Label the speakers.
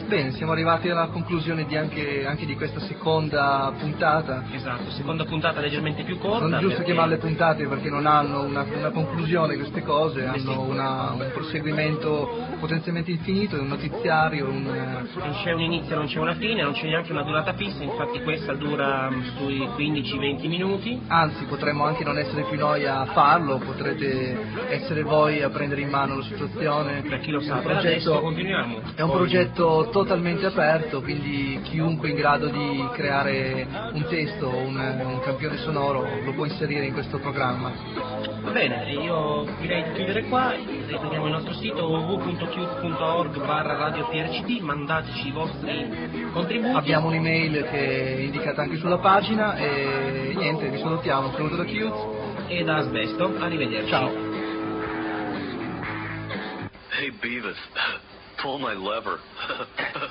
Speaker 1: Bene, siamo arrivati alla conclusione anche di questa seconda puntata.
Speaker 2: Esatto, seconda puntata leggermente più corta.
Speaker 1: Non è giusto
Speaker 2: perché...
Speaker 1: chiamarle puntate perché non hanno una conclusione queste cose, hanno un proseguimento potenzialmente infinito, un notiziario,
Speaker 2: Non c'è un inizio, non c'è una fine, non c'è neanche una durata fissa, infatti questa dura sui 15-20 minuti.
Speaker 1: Anzi, potremmo anche non essere più noi a farlo, potrete essere voi a prendere in mano la situazione.
Speaker 2: Per chi lo sa, per adesso continuiamo.
Speaker 1: È un progetto totalmente aperto, quindi chiunque in grado di creare un testo, un campione sonoro lo può inserire in questo programma.
Speaker 2: Va bene, io direi di chiudere qua, ricordiamo il nostro sito www.qt.org/radioprcd, mandateci i vostri contributi.
Speaker 1: Abbiamo un'email che è indicata anche sulla pagina e niente, vi salutiamo, saluto da Qt
Speaker 2: e da Asbesto, arrivederci.
Speaker 1: Ciao.
Speaker 3: Hey Beavis, pull my lever.